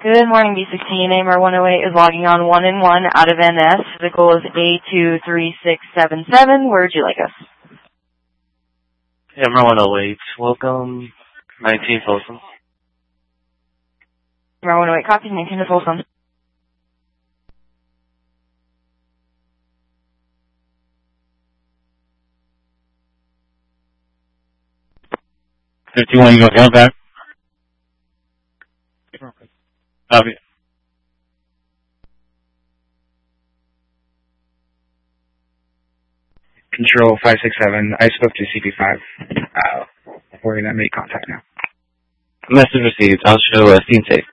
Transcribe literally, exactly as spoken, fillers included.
Good morning, B sixteen. A M R one oh eight is logging on one and one out of N S. Physical is A two three six seven seven. Where would you like us? A M R one oh eight, welcome. nineteen Folsom. A M R one oh eight, copy. nineteen to Folsom. fifty-one, you go down back. Copy. Control five six seven, I spoke to C P five. Uh, we're going to make contact now. Message received. I'll show uh, scene safe.